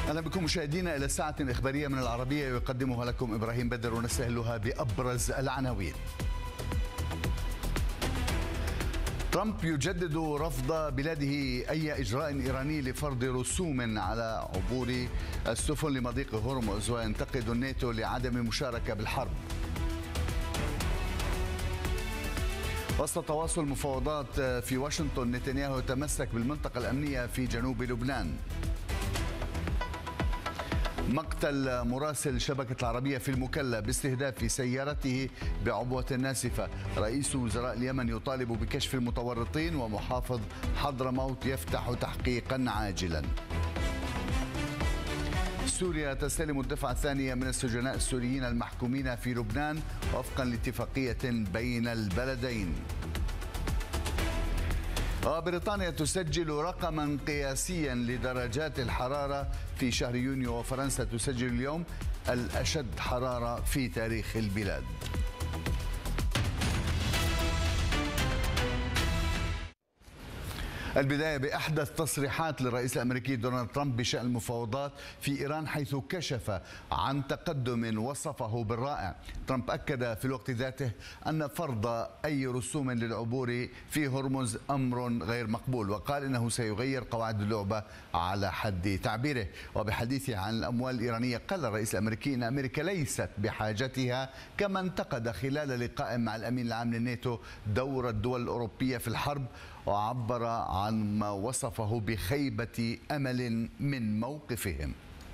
أهلا بكم مشاهدينا إلى ساعة إخبارية من العربية يقدمها لكم إبراهيم بدر، ونستهلها بأبرز العناوين. ترامب يجدد رفض بلاده أي إجراء إيراني لفرض رسوم على عبور السفن لمضيق هرمز، وينتقد الناتو لعدم مشاركة بالحرب. وسط تواصل مفاوضات في واشنطن، نتنياهو يتمسك بالمنطقة الأمنية في جنوب لبنان. مقتل مراسل شبكة العربية في المكلا باستهداف سيارته بعبوة ناسفة. رئيس وزراء اليمن يطالب بكشف المتورطين، ومحافظ حضرموت يفتح تحقيقا عاجلا. سوريا تستلم الدفعة الثانية من السجناء السوريين المحكومين في لبنان وفقا لاتفاقية بين البلدين. بريطانيا تسجل رقما قياسيا لدرجات الحرارة في شهر يونيو، وفرنسا تسجل اليوم الأشد حرارة في تاريخ البلاد. البداية بأحدث تصريحات للرئيس الأمريكي دونالد ترامب بشأن المفاوضات في إيران، حيث كشف عن تقدم وصفه بالرائع. ترامب أكد في الوقت ذاته أن فرض أي رسوم للعبور في هرمز أمر غير مقبول، وقال إنه سيغير قواعد اللعبة على حد تعبيره. وبحديثه عن الأموال الإيرانية، قال الرئيس الأمريكي إن أمريكا ليست بحاجتها، كما انتقد خلال لقاء مع الأمين العام للناتو دور الدول الأوروبية في الحرب، وعبر عن ما وصفه بخيبة أمل من موقفهم.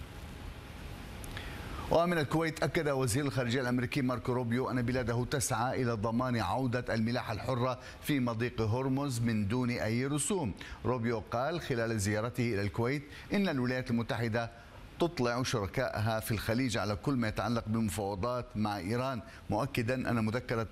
ومن الكويت، أكد وزير الخارجية الأمريكي ماركو روبيو أن بلاده تسعى إلى ضمان عودة الملاحة الحرة في مضيق هرمز من دون أي رسوم. روبيو قال خلال زيارته إلى الكويت إن الولايات المتحدة تطلع شركائها في الخليج على كل ما يتعلق بالمفاوضات مع إيران، مؤكدا أن مذكرة